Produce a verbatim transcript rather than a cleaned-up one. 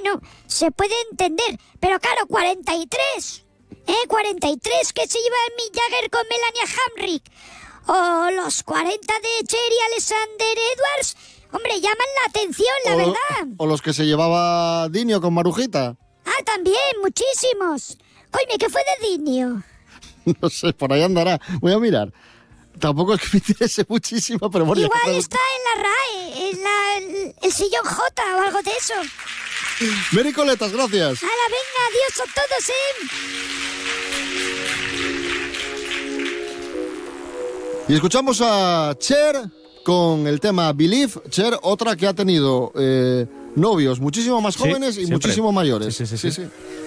bueno, se puede entender. Pero claro, cuarenta y tres. ¿Eh? cuarenta y tres que se lleva Mick Jagger con Melania Hamrick. O los cuarenta de Cher y Alexander Edwards. Hombre, llaman la atención, la o, verdad. O los que se llevaba Dinio con Marujita. Ah, también, muchísimos. Coño, ¿qué fue de Dinio? No sé, por ahí andará. Voy a mirar. Tampoco es que me interese muchísimo, pero bueno. Igual está en la R A E, en la, el, el sillón J o algo de eso. Mary Coletas, gracias. Hala, venga, adiós a todos, ¿eh? Y escuchamos a Cher con el tema Believe. Cher, otra que ha tenido eh, novios muchísimo más jóvenes sí, y siempre. muchísimo mayores. Sí, sí, sí, sí. sí, sí.